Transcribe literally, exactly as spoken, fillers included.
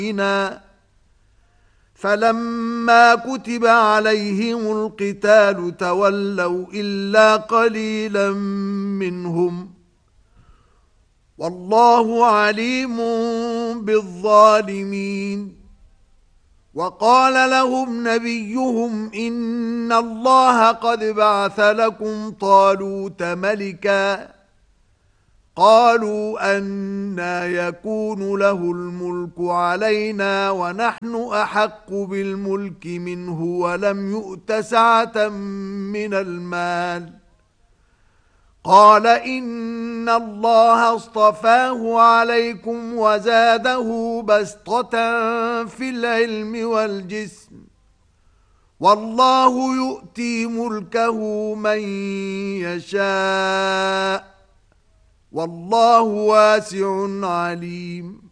فلما كتب عليهم القتال تولوا إلا قليلا منهم والله عليم بالظالمين. وقال لهم نبيهم إن الله قد بعث لكم طالوت ملكا قالوا أنى يكون له الملك علينا ونحن أحق بالملك منه ولم يؤت سعة من المال قال إن الله اصطفاه عليكم وزاده بسطة في العلم والجسم والله يؤتي ملكه من يشاء والله واسع عليم.